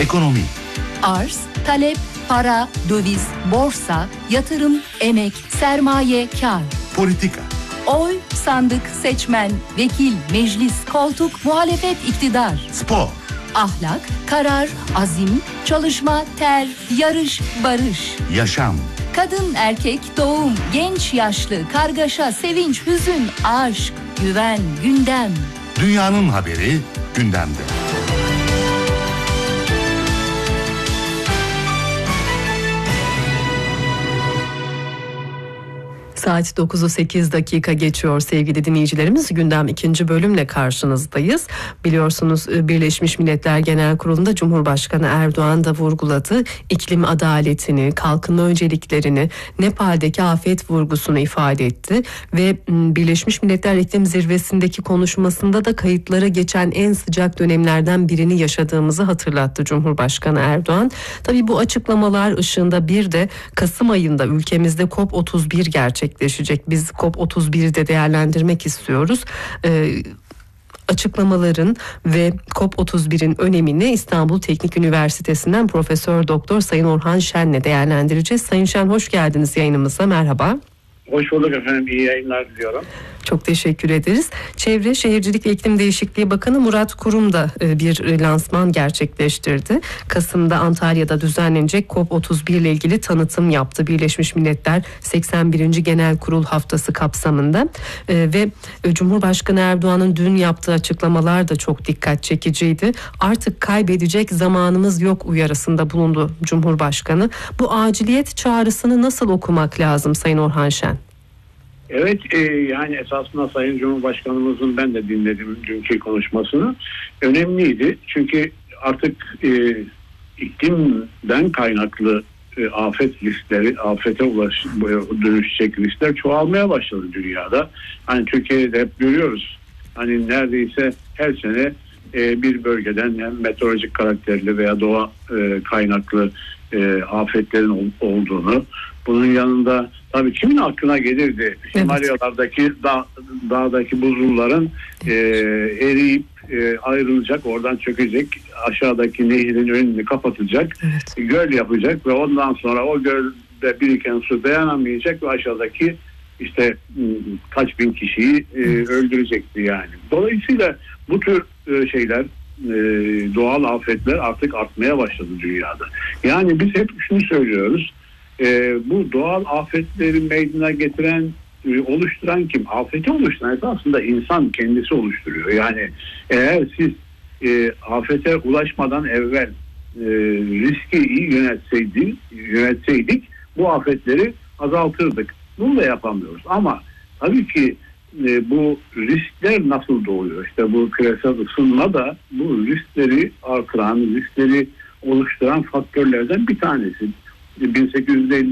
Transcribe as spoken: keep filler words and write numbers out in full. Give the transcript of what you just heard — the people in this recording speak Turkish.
Ekonomi. Arz, talep, para, döviz, borsa, yatırım, emek, sermaye, kar. Politika. Oy, sandık, seçmen, vekil, meclis, koltuk, muhalefet, iktidar. Spor. Ahlak, karar, azim, çalışma, ter, yarış, barış. Yaşam. Kadın, erkek, doğum, genç, yaşlı, kargaşa, sevinç, hüzün, aşk, güven, gündem. Dünyanın haberi gündemde. Saat dokuzu sekiz dakika geçiyor sevgili dinleyicilerimiz. Gündem ikinci bölümle karşınızdayız. Biliyorsunuz Birleşmiş Milletler Genel Kurulu'nda Cumhurbaşkanı Erdoğan da vurguladı. İklim adaletini, kalkınma önceliklerini, Nepal'deki afet vurgusunu ifade etti. Ve Birleşmiş Milletler İklim Zirvesi'ndeki konuşmasında da kayıtlara geçen en sıcak dönemlerden birini yaşadığımızı hatırlattı Cumhurbaşkanı Erdoğan. Tabii bu açıklamalar ışığında bir de Kasım ayında ülkemizde COP otuz bir gerçekleşti. Biz COP otuz bir'de değerlendirmek istiyoruz. Ee, açıklamaların ve COP otuz bir'in önemini İstanbul Teknik Üniversitesi'nden Profesör Doktor Sayın Orhan Şen'le değerlendireceğiz. Sayın Şen, hoş geldiniz yayınımıza. Merhaba. Hoş bulduk efendim. İyi yayınlar diliyorum. Çok teşekkür ederiz. Çevre, Şehircilik ve İklim Değişikliği Bakanı Murat Kurum da bir lansman gerçekleştirdi. Kasım'da Antalya'da düzenlenecek COP otuz bir ile ilgili tanıtım yaptı. Birleşmiş Milletler seksen birinci Genel Kurul Haftası kapsamında. Ve Cumhurbaşkanı Erdoğan'ın dün yaptığı açıklamalar da çok dikkat çekiciydi. Artık kaybedecek zamanımız yok uyarısında bulundu Cumhurbaşkanı. Bu aciliyet çağrısını nasıl okumak lazım Sayın Orhan Şen? Evet, e, yani esasında Sayın Cumhurbaşkanımızın ben de dinledim dünkü konuşmasını. Önemliydi çünkü artık e, iklimden kaynaklı e, afet riskleri, afete ulaş, dönüşecek riskler çoğalmaya başladı dünyada. Hani Türkiye'de hep görüyoruz. Hani neredeyse her sene e, bir bölgeden hem meteorolojik karakterli veya doğa e, kaynaklı e, afetlerin ol, olduğunu. Bunun yanında tabii kimin aklına gelirdi Himalyalardaki evet. dağ, dağdaki buzulların e, eriyip e, ayrılacak, oradan çökecek, aşağıdaki nehrin önünü kapatacak, evet. göl yapacak ve ondan sonra o gölde biriken su dayanamayacak ve aşağıdaki işte kaç bin kişiyi e, evet. öldürecekti yani. Dolayısıyla bu tür e, şeyler, e, doğal afetler artık artmaya başladı dünyada. Yani biz hep şunu söylüyoruz. Ee, bu doğal afetleri meydana getiren, e, oluşturan kim? Afeti oluşturan aslında insan kendisi oluşturuyor. Yani eğer siz e, afete ulaşmadan evvel e, riski iyi yönetseydik, yönetseydik bu afetleri azaltırdık. Bunu da yapamıyoruz. Ama tabii ki e, bu riskler nasıl doğuyor? İşte bu küresel ısınma da bu riskleri artıran, riskleri oluşturan faktörlerden bir tanesi. bin sekiz yüz elli